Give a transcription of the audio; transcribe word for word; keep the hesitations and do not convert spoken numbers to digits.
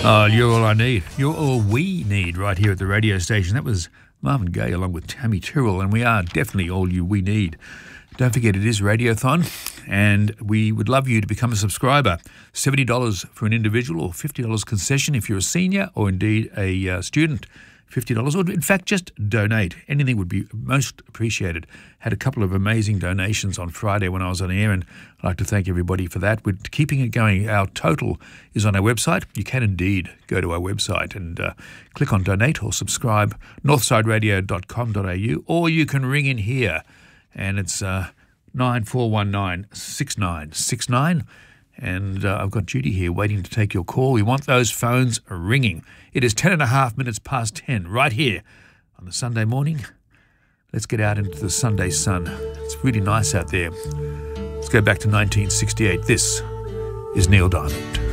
Oh, you're all I need. You're all we need right here at the radio station. That was Marvin Gaye along with Tammy Tyrrell, and we are definitely all you we need. Don't forget, it is Radiothon, and we would love you to become a subscriber. seventy dollars for an individual or fifty dollars concession if you're a senior or indeed a uh, student. fifty dollars, or in fact, just donate. Anything would be most appreciated. Had a couple of amazing donations on Friday when I was on air, and I'd like to thank everybody for that. We're keeping it going. Our total is on our website. You can indeed go to our website and uh, click on donate or subscribe, northside radio dot com dot a u, or you can ring in here, and it's uh, nine four one nine, six nine six nine. And uh, I've got Judy here waiting to take your call. We want those phones ringing. It is ten and a half minutes past ten right here on a Sunday morning. Let's get out into the Sunday sun. It's really nice out there. Let's go back to nineteen sixty-eight. This is Neil Diamond.